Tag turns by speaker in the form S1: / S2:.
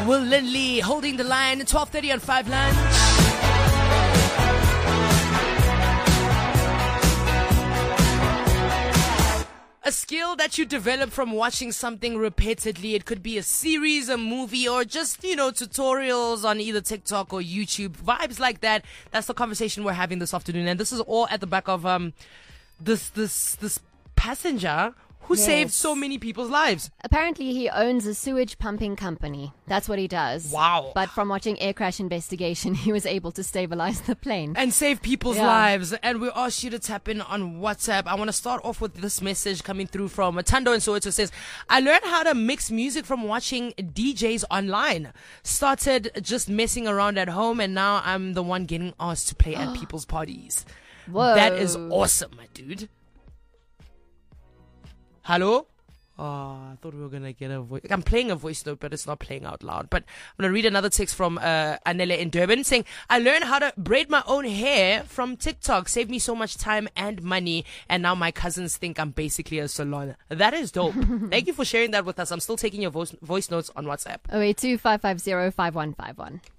S1: Will Lindley holding the line. 12:30 on 5 Lunch. A skill that you develop from watching something repeatedly. It could be a series, a movie, or just, tutorials on either TikTok or YouTube. Vibes like that. That's the conversation we're having this afternoon. And this is all at the back of this passenger who saved so many people's lives.
S2: Apparently, he owns a sewage pumping company. That's what he does.
S1: Wow.
S2: But from watching Air Crash Investigation, he was able to stabilize the plane.
S1: And save people's lives. And we asked you to tap in on WhatsApp. I want to start off with this message coming through from Tando in Soweto. Says, I learned how to mix music from watching DJs online. Started just messing around at home, and now I'm the one getting asked to play at people's parties.
S2: Whoa.
S1: That is awesome, my dude. Hello? Oh, I thought we were going to get a voice. I'm playing a voice note, but it's not playing out loud. But I'm going to read another text from Anele in Durban saying, I learned how to braid my own hair from TikTok. Saved me so much time and money. And now my cousins think I'm basically a salon. That is dope. Thank you for sharing that with us. I'm still taking your voice notes on WhatsApp.
S2: 082 550 5151.